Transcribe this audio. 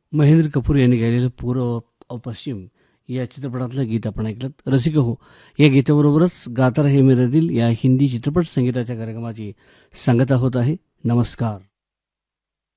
महेंद्र कपूर यांनी गायलेलं पूर्व पश्चिम या चित्रपटातलं गीत आपण ऐकलं. रसिक हो, या गीताबरोबरच गाता रहे मेरे दिल या हिंदी चित्रपट संगीताच्या कार्यक्रमाची सांगता होत आहे. नमस्कार.